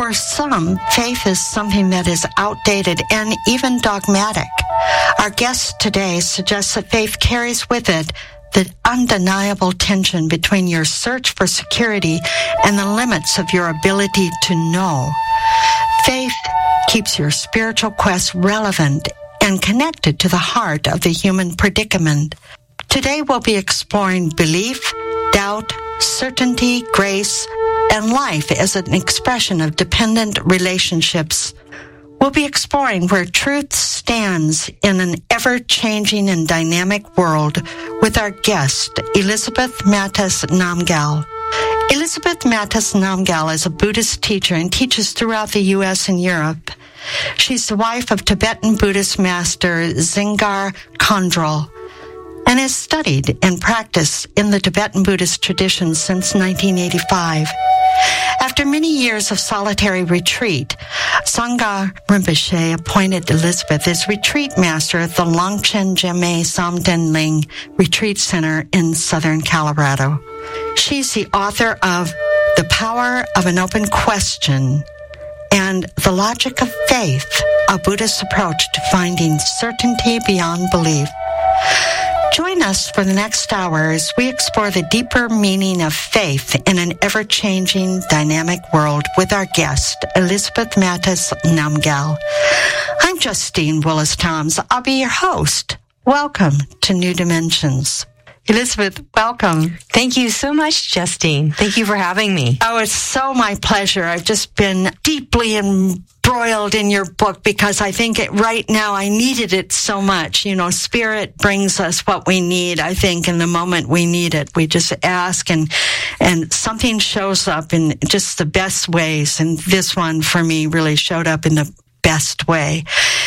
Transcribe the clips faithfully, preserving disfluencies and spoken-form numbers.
For some, faith is something that is outdated and even dogmatic. Our guest today suggests that faith carries with it the undeniable tension between your search for security and the limits of your ability to know. Faith keeps your spiritual quest relevant and connected to the heart of the human predicament. Today we'll be exploring belief, doubt, certainty, grace, and life as an expression of dependent relationships. We'll be exploring where truth stands in an ever-changing and dynamic world with our guest, Elizabeth Mattes Namgyal. Elizabeth Mattes Namgyal is a Buddhist teacher and teaches throughout the U S and Europe. She's the wife of Tibetan Buddhist master Dzingar Khandrol and has studied and practiced in the Tibetan Buddhist tradition since nineteen eighty-five. After many years of solitary retreat, Sangha Rinpoche appointed Elizabeth as retreat master at the Longchen Jeme Samden Ling Retreat Center in Southern Colorado. She's the author of The Power of an Open Question and The Logic of Faith, a Buddhist approach to finding certainty beyond belief. Join us for the next hour as we explore the deeper meaning of faith in an ever-changing, dynamic world with our guest, Elizabeth Mattes Namgyal. I'm Justine Willis-Toms. I'll be your host. Welcome to New Dimensions. Elizabeth, welcome. Thank you so much, Justine. Thank you for having me. Oh, it's so my pleasure. I've just been deeply embroiled in your book because I think it, right now I needed it so much. You know, Spirit brings us what we need, I think, in the moment we need it. We just ask and and something shows up in just the best ways. And this one, for me, really showed up in the best way.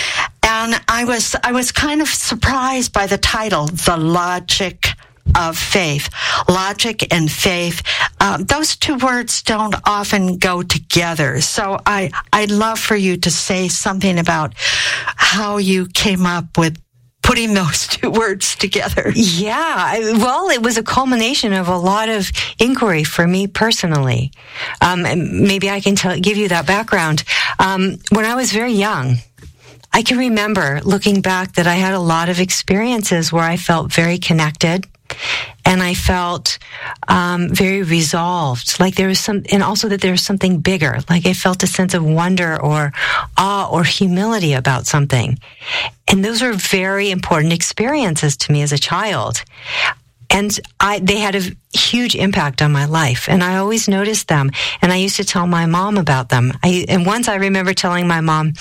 And I was I was kind of surprised by the title, The Logic of Faith. Logic and faith, um, those two words don't often go together. So I, I'd love for you to say something about how you came up with putting those two words together. Yeah, I, well, it was a culmination of a lot of inquiry for me personally. Um, and maybe I can tell, give you that background. Um, when I was very young, I can remember looking back that I had a lot of experiences where I felt very connected and I felt um, very resolved, like there was some, and also that there was something bigger, like I felt a sense of wonder or awe or humility about something. And those were very important experiences to me as a child. And I, they had a huge impact on my life, and I always noticed them, and I used to tell my mom about them. I, and once I remember telling my mom,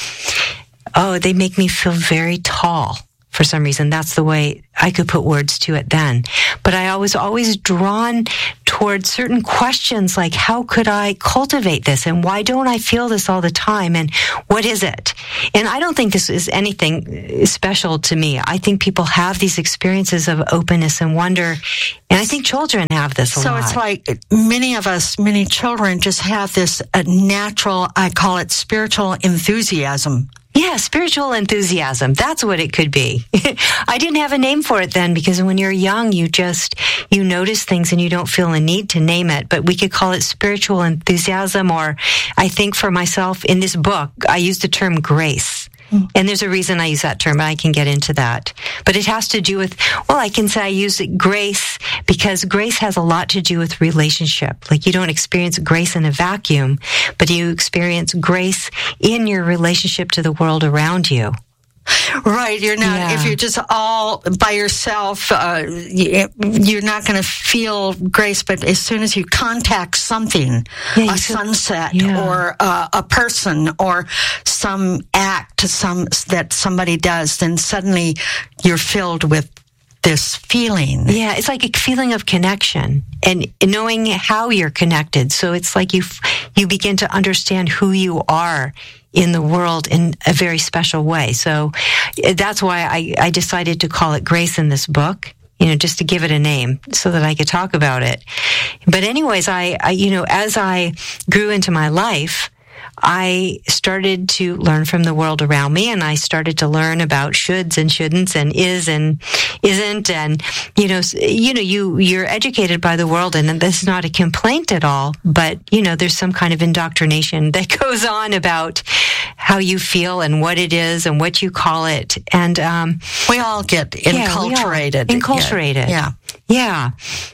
oh, they make me feel very tall. For some reason, that's the way I could put words to it then. But I was always drawn toward certain questions like, how could I cultivate this? And why don't I feel this all the time? And what is it? And I don't think this is anything special to me. I think people have these experiences of openness and wonder. And I think children have this a so lot. So it's like many of us, many children just have this uh, natural, I call it spiritual enthusiasm. Yeah, spiritual enthusiasm. That's what it could be. I didn't have a name for it then because when you're young, you just, you notice things and you don't feel a need to name it. But we could call it spiritual enthusiasm, or I think for myself in this book, I used the term grace. And there's a reason I use that term, and I can get into that. But it has to do with, well, I can say I use grace because grace has a lot to do with relationship. Like you don't experience grace in a vacuum, but you experience grace in your relationship to the world around you. Right, you're not, yeah. If you're just all by yourself, uh, you're not going to feel grace, but as soon as you contact something, yeah, a sunset yeah. or uh, a person or some act some that somebody does, then suddenly you're filled with this feeling. Yeah, it's like a feeling of connection and knowing how you're connected. So it's like you you begin to understand who you are in the world in a very special way. So that's why I, I decided to call it Grace in this book, you know, just to give it a name so that I could talk about it. But anyways, I, I you know, as I grew into my life, I started to learn from the world around me, and I started to learn about shoulds and shouldn'ts and is and isn't. And, you know, you know, you, you're educated by the world, and this is not a complaint at all, but, you know, there's some kind of indoctrination that goes on about how you feel and what it is and what you call it. And, um, we all get enculturated. Yeah, enculturated. Yeah. Yeah.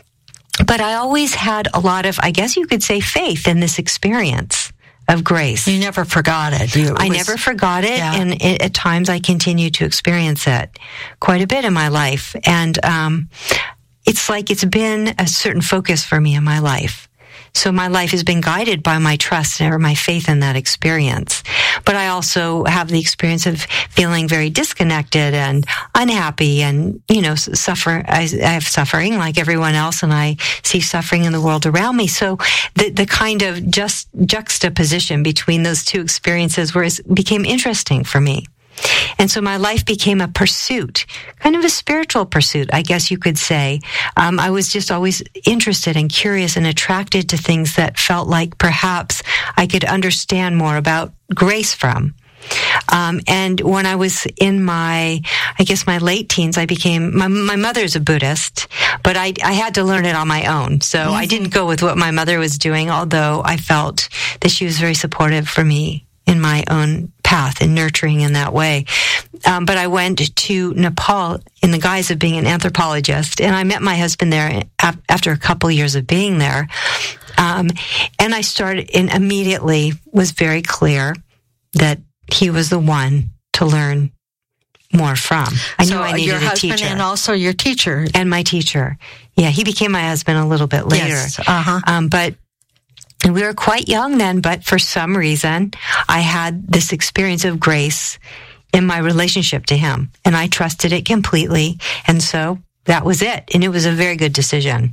But I always had a lot of, I guess you could say, faith in this experience of grace. You never forgot it. You, it I was, never forgot it, yeah. and it, at times I continue to experience it quite a bit in my life. And um, it's like it's been a certain focus for me in my life. So my life has been guided by my trust or my faith in that experience. But I also have the experience of feeling very disconnected and unhappy and, you know, suffer. I, I have suffering like everyone else, and I see suffering in the world around me. So the, the kind of just juxtaposition between those two experiences was, became interesting for me. And so my life became a pursuit, kind of a spiritual pursuit, I guess you could say. Um, I was just always interested and curious and attracted to things that felt like perhaps I could understand more about grace from. Um, and when I was in my, I guess my late teens, I became, my, my mother's a Buddhist, but I, I had to learn it on my own. So mm-hmm. I didn't go with what my mother was doing, although I felt that she was very supportive for me in my own path and nurturing in that way. Um, but I went to Nepal in the guise of being an anthropologist, and I met my husband there ap- after a couple years of being there. Um, and I started, and immediately was very clear that he was the one to learn more from. I so knew I needed your a husband teacher. And also your teacher. And my teacher. Yeah, he became my husband a little bit later. Yes. Uh-huh. Um, but And we were quite young then, but for some reason, I had this experience of grace in my relationship to him, and I trusted it completely. And so that was it. And it was a very good decision.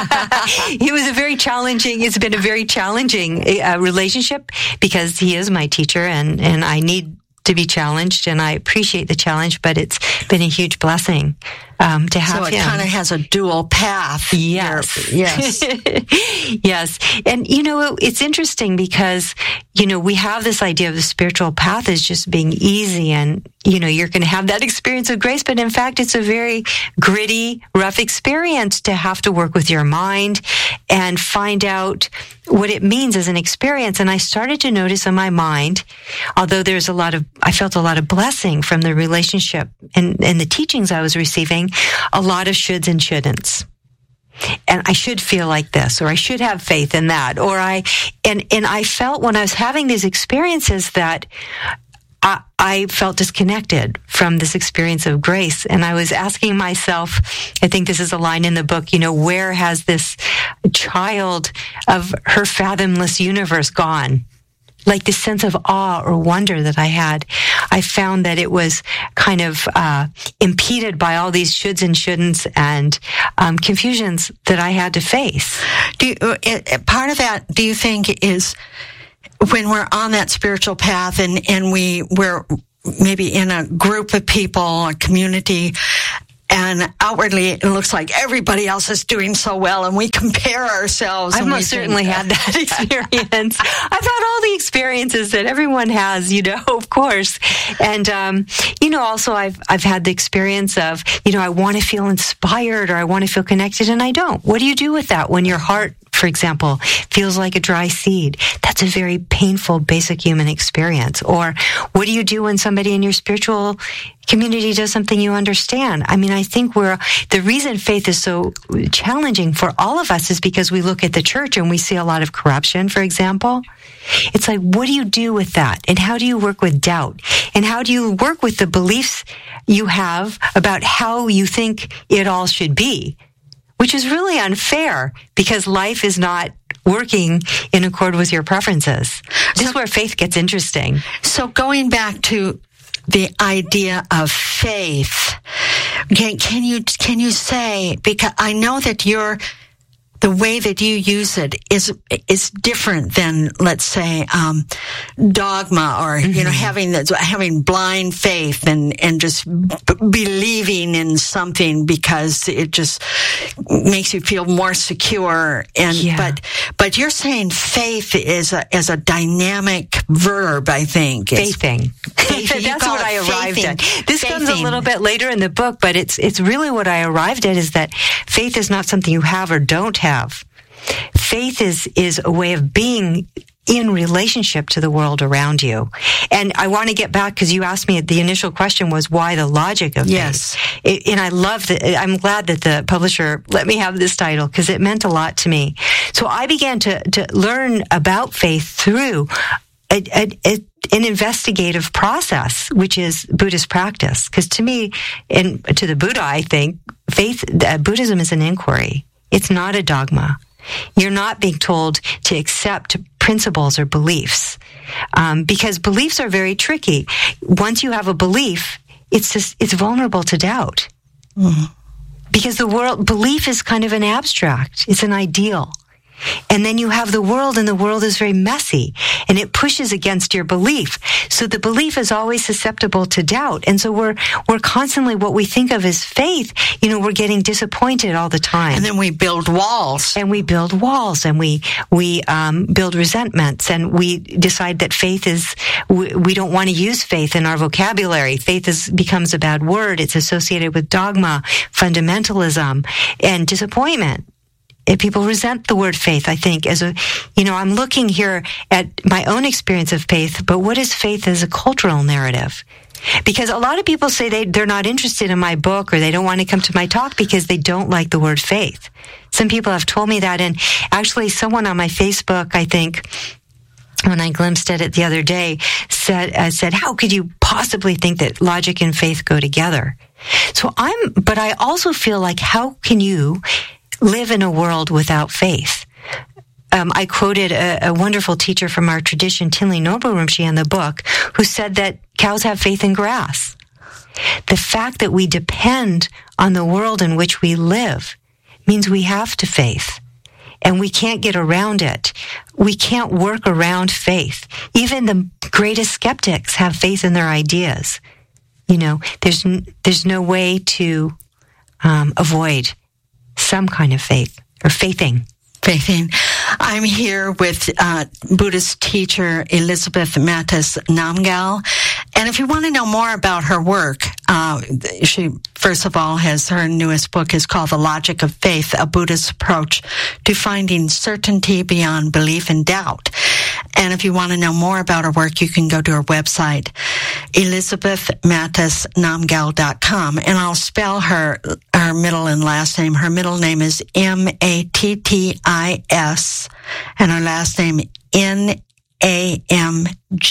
It was a very challenging, it's been a very challenging uh, relationship because he is my teacher, and, and I need to be challenged, and I appreciate the challenge, but it's been a huge blessing um, to have him. So it kind of has a dual path. Yes. You're, yes. Yes. And, you know, it's interesting because, you know, we have this idea of the spiritual path as just being easy and, you know, you're going to have that experience of grace, but in fact, it's a very gritty, rough experience to have to work with your mind and find out what it means as an experience. And I started to notice in my mind, although there's a lot of, I felt a lot of blessing from the relationship and, and the teachings I was receiving, a lot of shoulds and shouldn'ts. And I should feel like this, or I should have faith in that, or I, and, and I felt when I was having these experiences that I, I felt disconnected from this experience of grace. And I was asking myself, I think this is a line in the book, you know, where has this child of her fathomless universe gone? Like this sense of awe or wonder that I had, I found that it was kind of uh, impeded by all these shoulds and shouldn'ts and um, confusions that I had to face. Do you, it, part of that, do you think, is when we're on that spiritual path and, and we, we're maybe in a group of people, a community, and outwardly it looks like everybody else is doing so well, and we compare ourselves. I've most certainly think, had that experience. I've had all the experiences that everyone has, you know, of course. And, um, you know, also I've, I've had the experience of, you know, I want to feel inspired or I want to feel connected and I don't. What do you do with that when your heart, for example, feels like a dry seed? That's a very painful, basic human experience. Or what do you do when somebody in your spiritual community does something you understand? I mean, I think we're, the reason faith is so challenging for all of us is because we look at the church and we see a lot of corruption, for example. It's like, what do you do with that? And how do you work with doubt? And how do you work with the beliefs you have about how you think it all should be? Which is really unfair because life is not working in accord with your preferences. This so, is where faith gets interesting. So going back to the idea of faith, can, can you can you say, because I know that you're the way that you use it is is different than, let's say, um, dogma or mm-hmm. you know having the, having blind faith and and just b- believing in something because it just makes you feel more secure. And yeah. but but you're saying faith is a is a dynamic verb. I think faithing. Faithing. That's what I arrived faithing. at. This faithing. comes a little bit later in the book, but it's it's really what I arrived at is that faith is not something you have or don't have. Have. Faith is is a way of being in relationship to the world around you. And I want to get back because you asked me, the initial question was why the logic of yes. faith. It, and I love that. I'm glad that the publisher let me have this title because it meant a lot to me. So I began to, to learn about faith through a, a, a, an investigative process, which is Buddhist practice. Because to me, and to the Buddha, I think, faith, uh, Buddhism is an inquiry. It's not a dogma. You're not being told to accept principles or beliefs, um, because beliefs are very tricky. Once you have a belief, it's just, it's vulnerable to doubt. Mm-hmm. Because the world, belief is kind of an abstract. It's an ideal. And then you have the world, and the world is very messy, and it pushes against your belief. So the belief is always susceptible to doubt. And so we're we're constantly, what we think of as faith, you know, we're getting disappointed all the time. And then we build walls. And we build walls, and we we um, build resentments, and we decide that faith is, we, we don't want to use faith in our vocabulary. Faith is becomes a bad word. It's associated with dogma, fundamentalism, and disappointment. People resent the word faith, I think, as a, you know, I'm looking here at my own experience of faith, but what is faith as a cultural narrative? Because a lot of people say they, they're not interested in my book or they don't want to come to my talk because they don't like the word faith. Some people have told me that, and actually someone on my Facebook, I think, when I glimpsed at it the other day, said, uh, said, how could you possibly think that logic and faith go together? So I'm, but I also feel like, how can you live in a world without faith? Um, I quoted a, a wonderful teacher from our tradition, Tinley Nobu Rinpoche, in the book, who said that cows have faith in grass. The fact that we depend on the world in which we live means we have to faith, and we can't get around it. We can't work around faith. Even the greatest skeptics have faith in their ideas. You know, there's there's no way to um, avoid some kind of faith or faithing. Faithing. I'm here with uh, Buddhist teacher Elizabeth Mattes Namgyal. And if you want to know more about her work, uh, she, first of all, has her newest book is called The Logic of Faith, A Buddhist Approach to Finding Certainty Beyond Belief and Doubt. And if you want to know more about her work, you can go to her website, elizabeth mattes namgyal dot com. And I'll spell her, her middle and last name. Her middle name is M A T T I S, and her last name N A M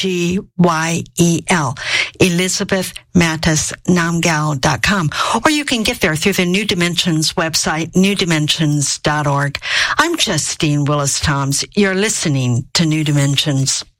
G Y E L, elizabeth mattes namgyal dot com. Or you can get there through the New Dimensions website, new dimensions dot org. I'm Justine Willis Toms. You're listening to New Dimensions.